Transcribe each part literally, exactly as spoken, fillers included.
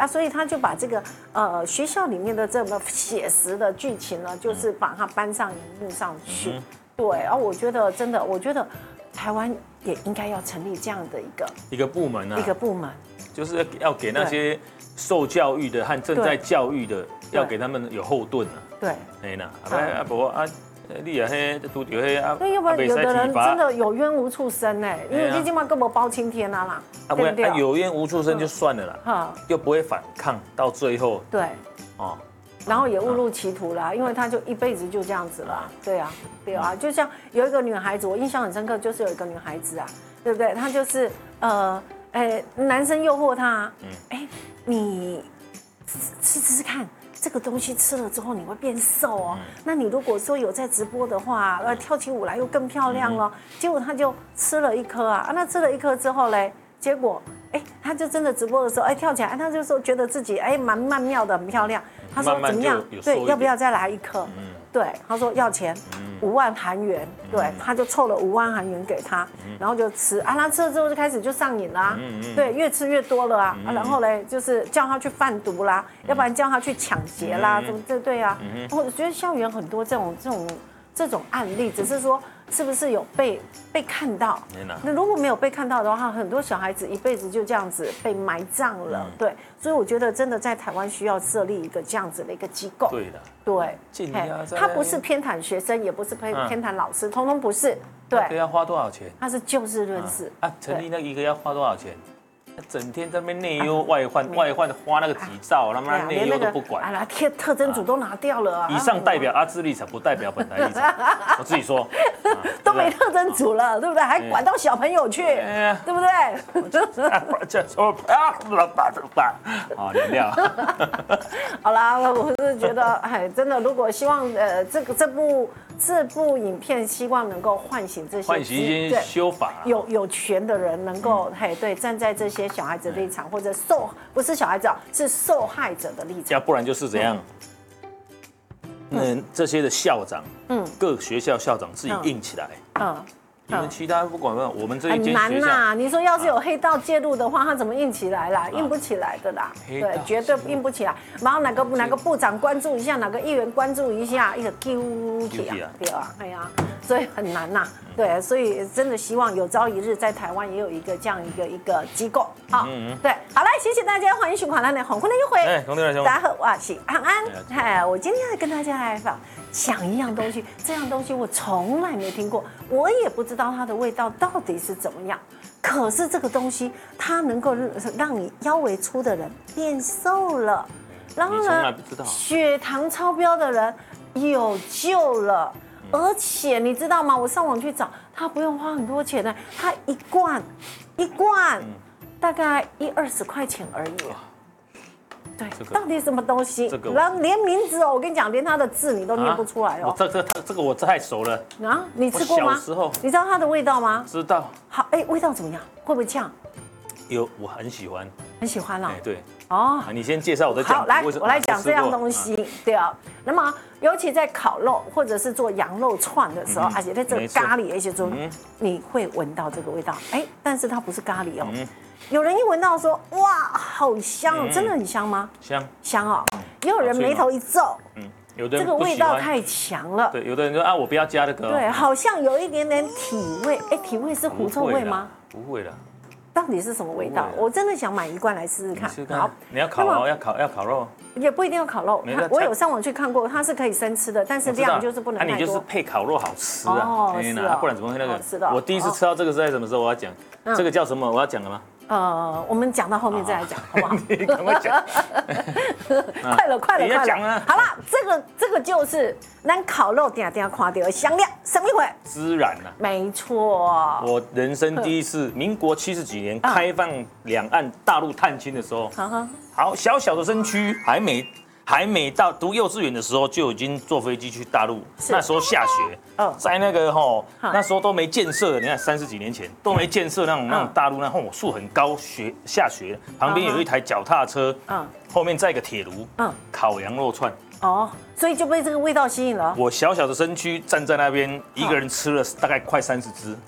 啊，所以他就把这个呃学校里面的这么写实的剧情呢，就是把它搬上荧幕上去。嗯、对，啊，我觉得真的，我觉得台湾也应该要成立这样的一个一个部门啊， 一个部门， 就是要给那些受教育的和正在教育的，要给他们有后盾啊。对，哎呐，啊不啊。你也嘿，拄着嘿啊， 对，要不然有的人真的有冤无处伸哎，因为你今晚根本包青天啊啦，对不对？ 有冤无处伸就算了啦，又不会反抗，到最后对，哦，然后也误入歧途啦，因为他就一辈子就这样子了，对啊，对啊，就像有一个女孩子，我印象很深刻，就是有一个女孩子啊，对不对？她就是呃，哎，男生诱惑她，哎，你吃吃吃看。这个东西吃了之后你会变瘦哦，嗯、那你如果说有在直播的话，呃，跳起舞来又更漂亮了。嗯、结果他就吃了一颗啊，啊，那吃了一颗之后嘞，结果哎，他就真的直播的时候，哎，跳起来，他就说觉得自己哎蛮曼妙的，很漂亮。他说怎么样？对，要不要再来一颗？嗯、对，他说要钱，五万韩元。对，他就凑了五万韩元给他，然后就吃啊，他吃了之后就开始就上瘾啦，对，越吃越多了啊，然后嘞就是叫他去贩毒啦，要不然叫他去抢劫啦，怎么这对啊？我觉得校园很多这种这种这种案例，只是说是不是有被被看到？那如果没有被看到的话，很多小孩子一辈子就这样子被埋葬了，对，所以我觉得真的在台湾需要设立一个这样子的一个机构，对的，对，他不是偏袒学生，也不是偏偏袒老师，通通不是。对， 这要花多少钱？ 他是就事论事啊。成立那一个要花多少钱？整天在那边内忧外患，外患花那个几兆，他妈内忧都不管。 啊，特特征组都拿掉了。 以上代表阿兹立场，不代表本台立场。我自己说， 都没特征组了，对不对？还管到小朋友去，对不对？ 这说啊，好原谅。 好啦，我是觉得，哎，真的，如果希望呃，这个这部。这部影片希望能够唤醒这些唤醒一些修法有有权的人，能够、嗯、嘿对站在这些小孩子的立场，或者受不是小孩子啊，是受害者的立场。 要不然就是怎样？嗯，嗯这些的校长，嗯，各学校校长自己硬起来，嗯。你们其他不管了，我们这一间很难呐。你说要是有黑道介入的话，他怎么硬起来啦？硬不起来的啦，对，绝对硬不起来。然后哪个哪个部长关注一下，哪个议员关注一下，一个丢起啊，对啊，哎呀，所以很难呐。对，所以真的希望有朝一日在台湾也有一个这样一个一个机构。好，对，好来，谢谢大家，欢迎收看咱的红坤的一回。大家好，我是安安。哎，我今天要跟大家来访。讲一样东西，这样东西我从来没听过，我也不知道它的味道到底是怎么样。可是这个东西，它能够让你腰围粗的人变瘦了，然后呢，血糖超标的人有救了。而且你知道吗？我上网去找，它不用花很多钱的，它一罐一罐大概一二十块钱而已。对，这个、到底什么东西？这个，然后连名字哦，我跟你讲，连它的字你都念不出来哦。 我这这这个我太熟了啊！你吃过吗？ 小时候， 你知道它的味道吗？ 知道。 好，哎，味道怎么样？会不会呛？ 有，我很喜欢。 很喜欢啦。 哎，对。哦，你先介绍，我再讲。 好，来，我来讲这样东西。对啊，那么尤其在烤肉或者是做羊肉串的时候，而且在这个咖喱，而且中你会闻到这个味道。哎，但是它不是咖喱哦。有人一闻到说哇，好香，嗯、真的很香吗？ 香香哦。也有人眉头一皱，嗯， 有的这个味道太强了。 对，有的人说啊，我不要加这个。 对，好像有一点点体味。哎，体味是狐臭味吗？ 不会的。 到底是什么味道？我真的想买一罐来试试看。 好，你要烤哦，要烤要烤肉。 也不一定要烤肉，我有上网去看过，它是可以生吃的，但是量就是不能太多。 那你就是配烤肉好吃啊，哦，是啊，不然怎么会那个？我第一次吃到这个是在什么时候？我要讲，这个叫什么？我要讲了吗？ 呃，我们讲到后面再来讲，好不好？ 你赶快讲， 快了，快了， 快了！ 好了，这个这个就是咱烤肉点点看到的香料，什么一回？ 孜然呐， 没错。 我人生第一次，民国七十几年开放两岸大陆探亲的时候，好小小的身躯，还没。还没到读幼稚园的时候，就已经坐飞机去大陆。那时候下雪，在那个吼，那时候都没建设。你看三十几年前都没建设那种那种大陆那吼树很高，雪下雪，旁边有一台脚踏车，后面载一个铁炉，烤羊肉串。 哦，所以就被这个味道吸引了。 我小小的身躯站在那边，一个人吃了大概快三十只。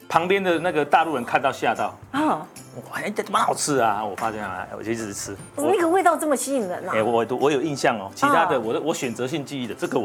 旁边的那个大陆人看到吓到， 啊， 哇，哎，这蛮好吃啊！我发现啊，我就一直吃。 那个味道这么吸引人啊！ 哎，我我有印象哦，其他的我我选择性记忆的这个我。